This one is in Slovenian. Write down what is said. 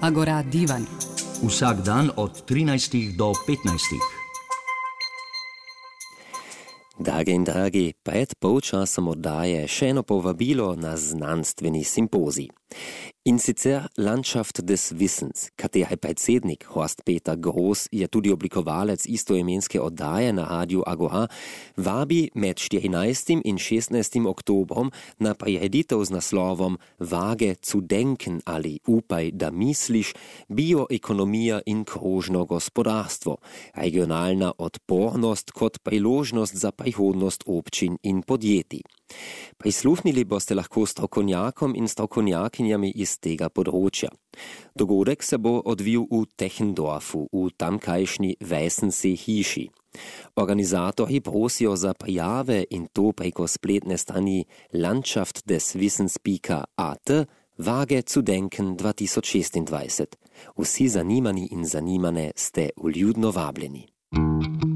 Agora Divan. Vsak dan od 13 do 15. Dragi, pred polčasom oddaje še eno povabilo na znanstveni simpozij. In sicer Landschaft des Wissens, katerih predsednik Horst Peter Groß je tudi oblikovalec istoimenske oddaje na Radiu Agora, vabi med 14. in 16. oktobrom na prireditev z naslovom Wage zu denken ali Upaj, da misliš, bioekonomija in krožno gospodarstvo, regionalna odpornost kot priložnost za prihodnost občin in podjetij. Prisluhnili boste lahko strokovnjakom in strokovnjakinjami iz tega področja. Dogodek se bo odvil v Techendorfu, v tamkajšnji Weißensee hiši. Organizatorji prosijo za prijave in to preko spletne strani landschaftdeswissens.at Wage zu denken 2026. Vsi zanimani in zanimane ste vljudno vabljeni.